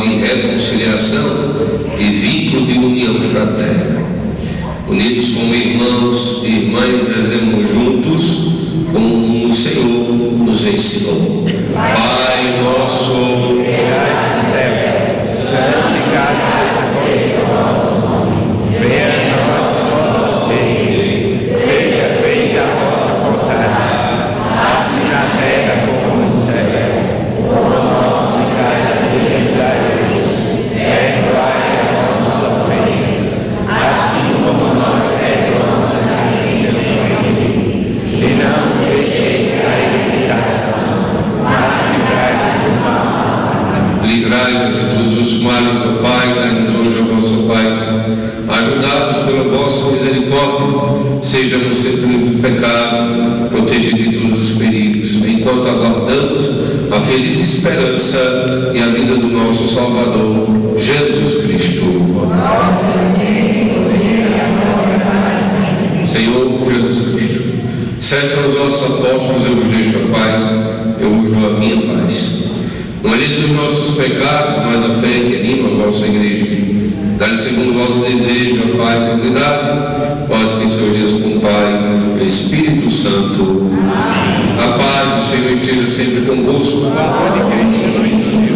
em reconciliação e vínculo de união fraterna. Unidos como irmãos e irmãs, rezemos juntos como o Senhor nos ensinou. Pai nosso, que estás no céu, santificado seja o vosso nome. Venha a nós o vosso reino, seja feita a vossa vontade, assim na terra como no céu. O pão nosso de cada dia nos dai hoje, perdoai as nossas ofensas, assim como nós perdoamos a quem nos ofende. E não nos deixeis cair em tentação, mas livrai-nos do mal. Livrai-nos de todos os males, ó Pai, dai-nos hoje a vossa paz. Ajudados pela vossa misericórdia, sejamos sempre livres do pecado, protegidos de todos os perigos, enquanto aguardamos a feliz esperança e a vida do nosso Salvador, Jesus Cristo. Senhor Jesus Cristo, disseste aos vossos apóstolos: eu vos deixo a paz, eu vos dou a minha paz. Não olheis os nossos pecados, mas a fé que anima a vossa igreja. Dá-lhe segundo o vosso desejo a paz e a unidade, vós que sois Deus com o Pai, Espírito Santo. Amém. A paz do Senhor esteja sempre convosco.